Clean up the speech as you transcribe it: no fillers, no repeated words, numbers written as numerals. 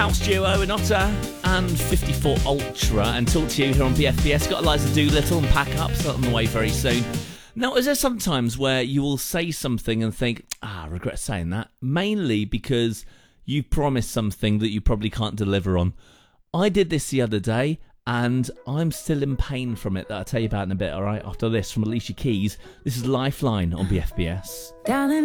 House Duo and Otter and 54 Ultra, and talk to you here on BFBS. Got Eliza Doolittle and Pack Up, start on the way very soon. Now, is there sometimes where you will say something and think, I regret saying that, mainly because you promised something that you probably can't deliver on? I did this the other day, and I'm still in pain from it, that I'll tell you about in a bit, alright? After this, from Alicia Keys, this is Lifeline on BFBS. Darling.